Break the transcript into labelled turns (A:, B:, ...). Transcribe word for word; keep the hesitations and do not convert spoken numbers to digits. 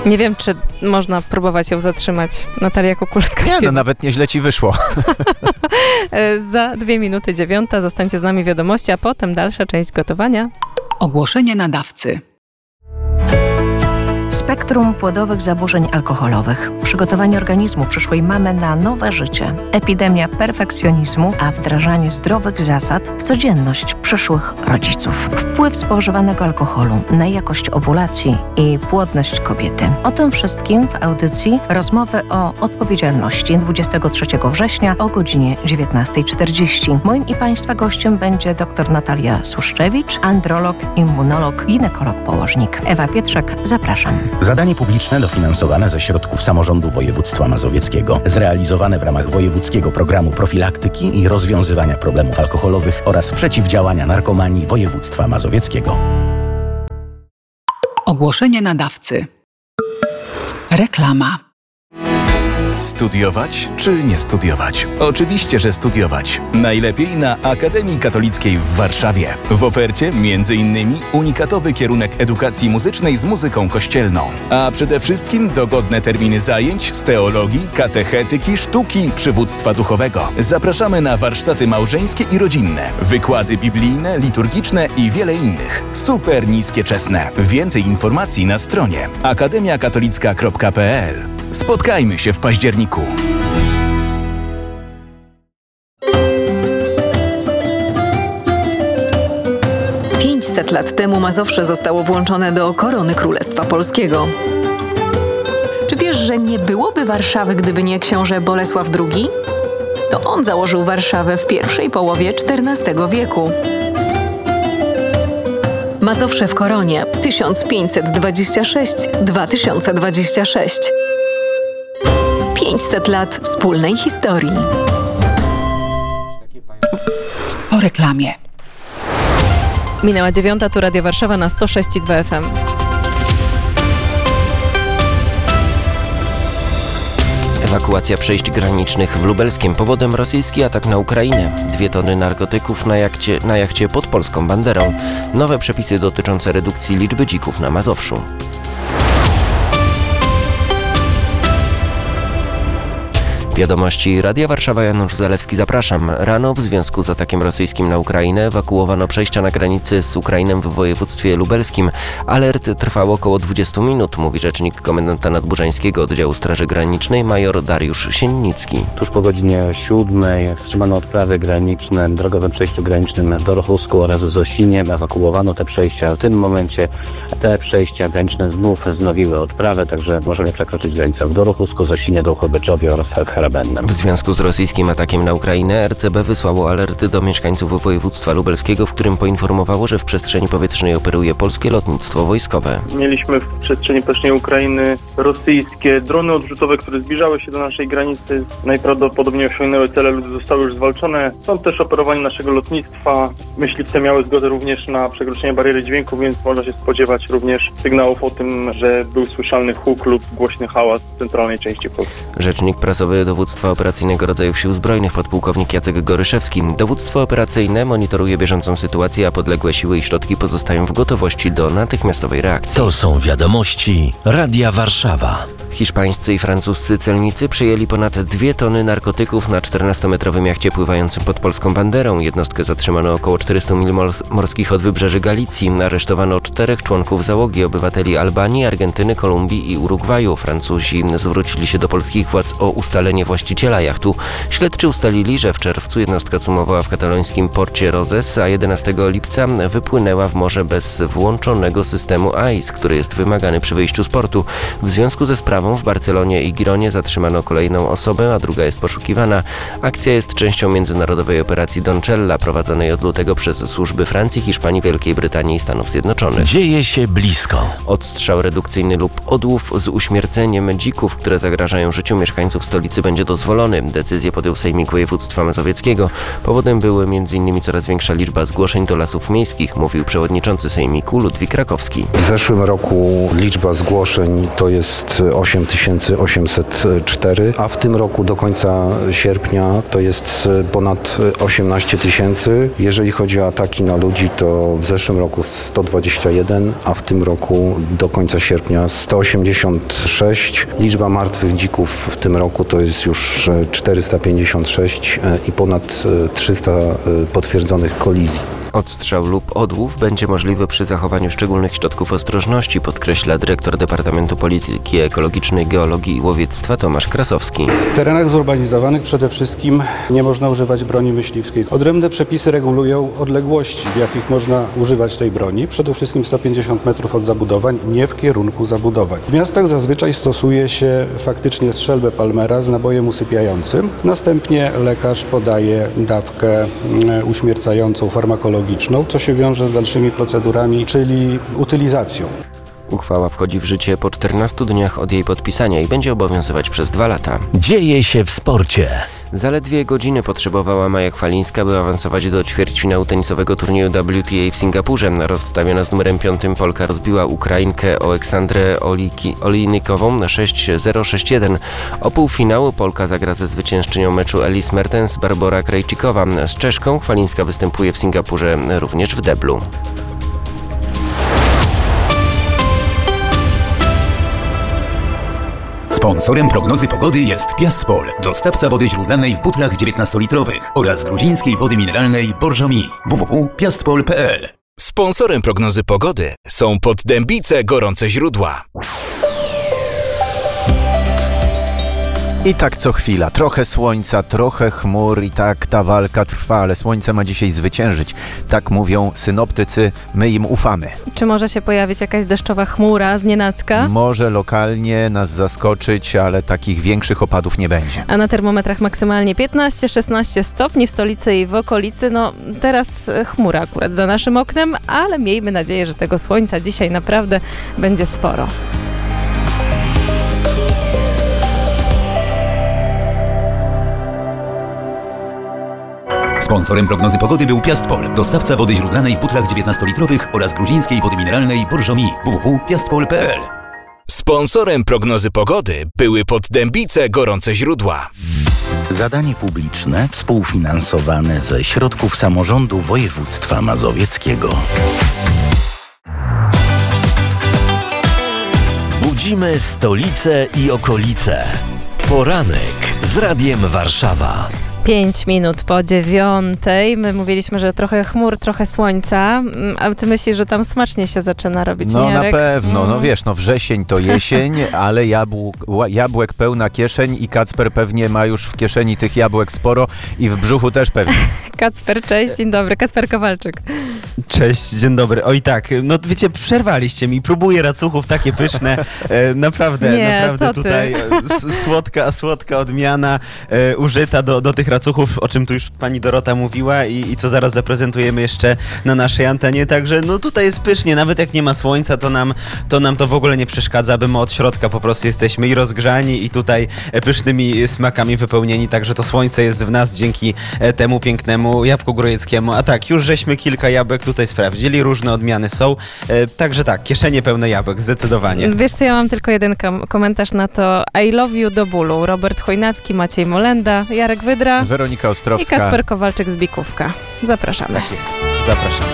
A: Nie wiem, czy można próbować ją zatrzymać. Natalia Kukulska
B: Nie,
A: śpiewa.
B: no nawet nieźle ci wyszło.
A: Za dwie minuty dziewiąta zostańcie z nami wiadomości, a potem dalsza część gotowania.
C: Ogłoszenie nadawcy.
D: Spektrum płodowych zaburzeń alkoholowych. Przygotowanie organizmu przyszłej mamy na nowe życie. Epidemia perfekcjonizmu, a wdrażanie zdrowych zasad w codzienność przyszłych rodziców. Wpływ spożywanego alkoholu na jakość owulacji i płodność kobiety. O tym wszystkim w audycji Rozmowy o odpowiedzialności dwudziestego trzeciego września o godzinie dziewiętnasta czterdzieści. Moim i Państwa gościem będzie dr Natalia Suszczewicz, androlog, immunolog, ginekolog, położnik. Ewa Pietrzak, zapraszam.
E: Zadanie publiczne dofinansowane ze środków samorządu województwa mazowieckiego, zrealizowane w ramach wojewódzkiego programu profilaktyki i rozwiązywania problemów alkoholowych oraz przeciwdziałania narkomanii województwa mazowieckiego.
C: Ogłoszenie nadawcy. Reklama.
F: Studiować czy nie studiować? Oczywiście, że studiować. Najlepiej na Akademii Katolickiej w Warszawie. W ofercie między innymi unikatowy kierunek edukacji muzycznej z muzyką kościelną. A przede wszystkim dogodne terminy zajęć z teologii, katechetyki, sztuki, przywództwa duchowego. Zapraszamy na warsztaty małżeńskie i rodzinne, wykłady biblijne, liturgiczne i wiele innych. Super niskie czesne. Więcej informacji na stronie akademia katolicka kropka p l. Spotkajmy się w październiku.
G: pięćset lat temu Mazowsze zostało włączone do korony Królestwa Polskiego. Czy wiesz, że nie byłoby Warszawy, gdyby nie książę Bolesław drugi? To on założył Warszawę w pierwszej połowie czternastego wieku. Mazowsze w koronie tysiąc pięćset dwadzieścia sześć do dwa tysiące dwadzieścia sześć. pięćset lat wspólnej historii.
C: Po reklamie.
A: Minęła dziewiąta, tu Radio Warszawa na sto sześć i dwa F M.
H: Ewakuacja przejść granicznych w Lubelskiem. Powodem rosyjski atak na Ukrainę. Dwie tony narkotyków na jachcie, na jachcie pod polską banderą. Nowe przepisy dotyczące redukcji liczby dzików na Mazowszu. Wiadomości Radia Warszawa, Janusz Zalewski, zapraszam. Rano w związku z atakiem rosyjskim na Ukrainę ewakuowano przejścia na granicy z Ukrainą w województwie lubelskim. Alert trwał około dwadzieścia minut, mówi rzecznik komendanta nadburzańskiego oddziału Straży Granicznej major Dariusz Siennicki.
I: Tuż po godzinie siódmej wstrzymano odprawy graniczne w drogowym przejściu granicznym w Dorochusku oraz w Zosinie. Ewakuowano te przejścia. W tym momencie te przejścia graniczne znów wznowiły odprawę, także możemy przekroczyć granicę w Dorochusku, Zosinie, Dołchobeczowie oraz Harabennem.
H: W związku z rosyjskim atakiem na Ukrainę R C B wysłało alerty do mieszkańców województwa lubelskiego, w którym poinformowało, że w przestrzeni powietrznej operuje polskie lotnictwo wojskowe.
J: Mieliśmy w przestrzeni powietrznej Ukrainy rosyjskie drony odrzutowe, które zbliżały się do naszej granicy. Najprawdopodobniej osiągnęły cele lub zostały już zwalczone. Są też operowanie naszego lotnictwa. Myśliwce miały zgodę również na przekroczenie bariery dźwięku, więc można się spodziewać również sygnałów o tym, że był słyszalny huk lub głośny hałas w centralnej części Polski.
H: Rzecznik prasowy Dowództwa Operacyjnego Rodzajów Sił Zbrojnych podpułkownik Jacek Goryszewski. Dowództwo operacyjne monitoruje bieżącą sytuację, a podległe siły i środki pozostają w gotowości do natychmiastowej reakcji.
K: To są wiadomości Radia Warszawa.
H: Hiszpańscy i francuscy celnicy przyjęli ponad dwie tony narkotyków na czternastometrowym jachcie pływającym pod polską banderą. Jednostkę zatrzymano około czterystu mil morskich od wybrzeży Galicji. Aresztowano czterech członków załogi, obywateli Albanii, Argentyny, Kolumbii i Urugwaju. Francuzi zwrócili się do polskich władz o ustalenie właściciela jachtu. Śledczy ustalili, że w czerwcu jednostka cumowała w katalońskim porcie Rozes, a jedenastego lipca wypłynęła w morze bez włączonego systemu A I S, który jest wymagany przy wyjściu z portu. W związku ze sprawą w Barcelonie i Gironie zatrzymano kolejną osobę, a druga jest poszukiwana. Akcja jest częścią międzynarodowej operacji Doncella, prowadzonej od lutego przez służby Francji, Hiszpanii, Wielkiej Brytanii i Stanów Zjednoczonych.
K: Dzieje się blisko.
H: Odstrzał redukcyjny lub odłów z uśmierceniem dzików, które zagrażają życiu mieszkańców stolicy, będzie będzie dozwolony. Decyzję podjął Sejmik Województwa Mazowieckiego. Powodem były m.in. coraz większa liczba zgłoszeń do lasów miejskich, mówił przewodniczący Sejmiku Ludwik Krakowski.
B: W zeszłym roku liczba zgłoszeń to jest osiem tysięcy osiemset cztery, a w tym roku do końca sierpnia to jest ponad osiemnaście tysięcy. Jeżeli chodzi o ataki na ludzi, to w zeszłym roku sto dwadzieścia jeden, a w tym roku do końca sierpnia sto osiemdziesiąt sześć. Liczba martwych dzików w tym roku to jest już czterysta pięćdziesiąt sześć i ponad trzysta potwierdzonych kolizji.
H: Odstrzał lub odłów będzie możliwy przy zachowaniu szczególnych środków ostrożności, podkreśla dyrektor Departamentu Polityki Ekologicznej, Geologii i Łowiectwa Tomasz Krasowski.
L: W terenach zurbanizowanych przede wszystkim nie można używać broni myśliwskiej. Odrębne przepisy regulują odległości, w jakich można używać tej broni. Przede wszystkim sto pięćdziesiąt metrów od zabudowań, nie w kierunku zabudowań. W miastach zazwyczaj stosuje się faktycznie strzelbę Palmera z nabojem usypiającym. Następnie lekarz podaje dawkę uśmiercającą, farmakologiczną, co się wiąże z dalszymi procedurami, czyli utylizacją.
H: Uchwała wchodzi w życie po czternastu dniach od jej podpisania i będzie obowiązywać przez dwa lata.
K: Dzieje się w sporcie.
H: Zaledwie godziny potrzebowała Maja Chwalińska, by awansować do ćwierćfinału tenisowego turnieju W T A w Singapurze. Rozstawiona z numerem piątym Polka rozbiła Ukrainkę Oleksandrę Olinikową na sześć zero sześć jeden. O półfinału Polka zagra ze zwyciężczynią meczu Ellis Mertens Barbora Krejcikowa. Z Czeszką Chwalińska występuje w Singapurze również w deblu.
M: Sponsorem prognozy pogody jest Piastpol, dostawca wody źródlanej w butlach dziewiętnastolitrowych oraz gruzińskiej wody mineralnej Borżomi. w w w kropka piastpol kropka p l.
F: Sponsorem prognozy pogody są Poddębice Gorące Źródła.
N: I tak co chwila, trochę słońca, trochę chmur i tak ta walka trwa, ale słońce ma dzisiaj zwyciężyć. Tak mówią synoptycy, my im ufamy.
A: Czy może się pojawić jakaś deszczowa chmura znienacka?
N: Może lokalnie nas zaskoczyć, ale takich większych opadów nie będzie.
A: A na termometrach maksymalnie piętnaście szesnaście stopni w stolicy i w okolicy. No teraz chmura akurat za naszym oknem, ale miejmy nadzieję, że tego słońca dzisiaj naprawdę będzie sporo.
M: Sponsorem prognozy pogody był Piastpol, dostawca wody źródlanej w butlach dziewiętnastolitrowych oraz gruzińskiej wody mineralnej Borżomi. w w w kropka piastpol kropka p l.
F: Sponsorem prognozy pogody były Poddębice Gorące Źródła.
E: Zadanie publiczne współfinansowane ze środków samorządu województwa mazowieckiego.
K: Budzimy stolicę i okolice. Poranek z Radiem Warszawa.
A: Pięć minut po dziewiątej. My mówiliśmy, że trochę chmur, trochę słońca, ale ty myślisz, że tam smacznie się zaczyna robić,
N: No
A: nie,
N: na
A: Jarek?
N: pewno,
A: Mm.
N: no wiesz, no wrzesień to jesień, ale jabłek, jabłek pełna kieszeń i Kacper pewnie ma już w kieszeni tych jabłek sporo i w brzuchu też pewnie.
A: Kacper, cześć, dzień dobry. Kacper Kowalczyk.
O: Cześć, dzień dobry. Oj tak, no wiecie, przerwaliście mi. Próbuję racuchów takie pyszne. E, naprawdę,
A: Nie,
O: naprawdę
A: co ty?
O: tutaj e, s- słodka, słodka odmiana e, użyta do, do tych racuchów, o czym tu już pani Dorota mówiła i, i co zaraz zaprezentujemy jeszcze na naszej antenie. Także no tutaj jest pysznie, nawet jak nie ma słońca, to nam to, nam to w ogóle nie przeszkadza, bo my od środka po prostu jesteśmy i rozgrzani i tutaj e, pysznymi smakami wypełnieni, także to słońce jest w nas dzięki e, temu pięknemu jabłku grójeckiemu. A tak, już żeśmy kilka jabłek tutaj sprawdzili, różne odmiany są, e, także tak, kieszenie pełne jabłek, zdecydowanie.
A: Wiesz co, ja mam tylko jeden kom- komentarz na to I love you do bólu. Robert Chojnacki, Maciej Molenda, Jarek Wydra
N: Weronika
A: i
N: Ostrowska.
A: Kacper Kowalczyk z Bikówka. Zapraszamy.
O: Tak jest, zapraszamy.